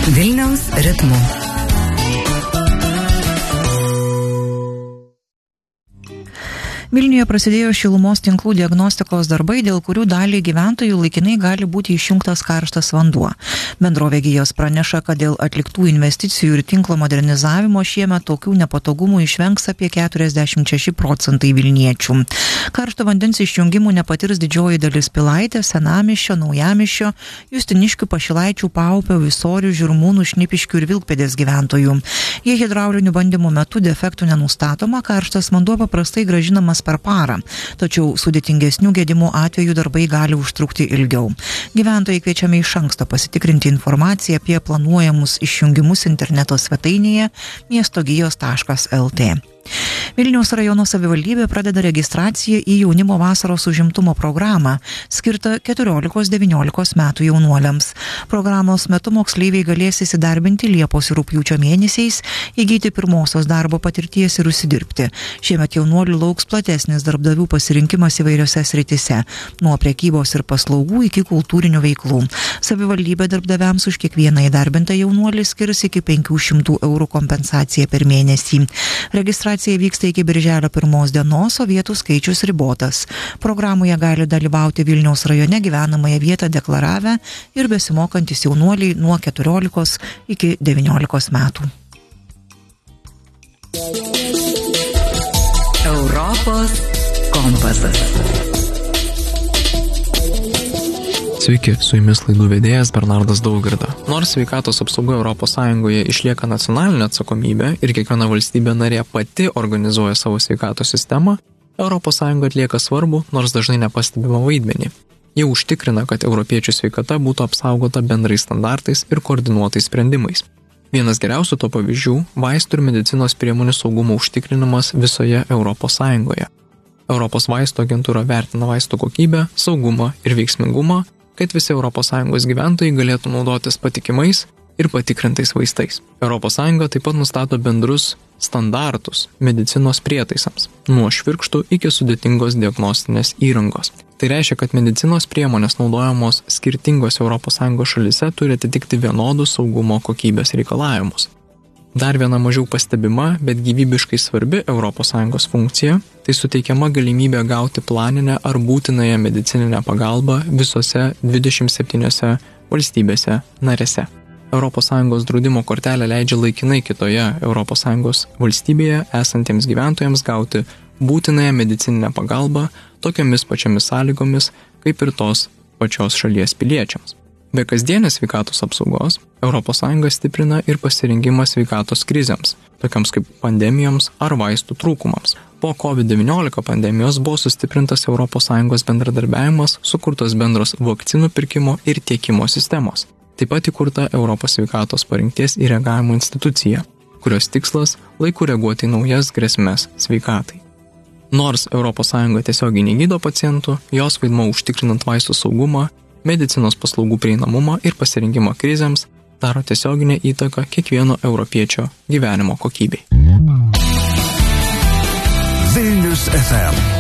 Vilniaus ritmu. Vilniuje prasidėjo šilumos tinklų diagnostikos darbai, dėl kurių daliai gyventojų laikinai gali būti išjungtas karštas vanduo. Bendrovė Gijos praneša, kad dėl atliktų investicijų ir tinklo modernizavimo šiemet tokių nepatogumų išvengs apie 46% vilniečių. Karšto vandens išjungimų nepatirs didžioji dalis Pilaitės, Senamiesčio, Naujamiesčio, Justiniškių, Pašilaičių, Paupio, Visorių, Žirmūnų, Šnipiškių ir Vilkpėdės gyventojų. Jei hidraulinių bandymų metu defektų nenustatoma, karštas vanduo paprastai grąžinamas per parą, tačiau sudėtingesnių gedimų atveju darbai gali užtrukti ilgiau. Gyventojai kviečiami iš anksto pasitikrinti informaciją apie planuojamus išjungimus interneto svetainėje miestogijos.lt. Vilniaus rajono savivaldybė pradeda registraciją į jaunimo vasaros užimtumo programą, skirtą 14-19 metų jaunuoliams. Programos metu moksleiviai galės įsidarbinti Liepos ir Rugpjūčio mėnesiais, įgyti pirmosios darbo patirties ir užsidirbti. Šiemet jaunuolių lauks platesnis darbdavių pasirinkimas įvairiose srityse, nuo prekybos ir paslaugų iki kultūrinių veiklų. Savivaldybė darbdaviams už kiekvieną įdarbintą jaunuolį skirs iki 500 eurų kompensaciją per mėnesį. Registracija vyksta iki birželio 1 dienos, o vietų skaičius ribotas. Programoje gali dalyvauti Vilniaus rajone gyvenamąją vietą deklaravę ir besimokantis jaunuoliai nuo 14 iki 19 metų. Europos kompasas. Sveiki, su jumis laidų vedėjas Bernardas Daugirda. Nors sveikatos apsauga ES išlieka nacionalinė atsakomybė ir kiekviena valstybė narė pati organizuoja savo sveikatos sistemą, ES atlieka svarbu, nors dažnai nepastebimą vaidmenį. Jie užtikrina, kad europiečių sveikata būtų apsaugota bendrais standartais ir koordinuotais sprendimais. Vienas geriausių to pavyzdžių – vaistų ir medicinos priemonių saugumo užtikrinimas visoje ES. Europos vaistų agentūra vertina vaistų kokybę, saugumą ir veiksmingumą, kad visi ES gyventojai galėtų naudotis patikimais ir patikrintais vaistais. ES taip pat nustato bendrus standartus medicinos prietaisams, nuo švirkštų iki sudėtingos diagnostinės įrangos. Tai reiškia, kad medicinos priemonės naudojamos skirtingos ES šalyse turi atitikti vienodus saugumo kokybės reikalavimus. Dar viena mažiau pastebima, bet gyvybiškai svarbi ES funkcija – tai suteikiama galimybė gauti planinę ar būtinąją medicininę pagalbą visose 27 valstybėse narėse. ES draudimo kortelė leidžia laikinai kitoje ES valstybėje esantiems gyventojams gauti būtinąją medicininę pagalbą tokiamis pačiamis sąlygomis, kaip ir tos pačios šalies piliečiams. Be kasdienės sveikatos apsaugos, ES stiprina ir pasirengimą sveikatos krizėms, tokiams kaip pandemijoms ar vaistų trūkumams. Po COVID-19 pandemijos buvo sustiprintas ES bendradarbiavimas, sukurtos bendros vakcinų pirkimo ir tiekimo sistemos. Taip pat įkurta Europos sveikatos parinkties ir reagavimo institucija, kurios tikslas – laiku reaguoti į naujas grėsmes sveikatai. Nors ES tiesiogiai negydo pacientų, jos vaidmuo užtikrinant vaistų saugumą, medicinos paslaugų prieinamumą ir pasirengimą krizėms daro tiesioginę įtaką kiekvieno europiečio gyvenimo kokybei. Vilnius FM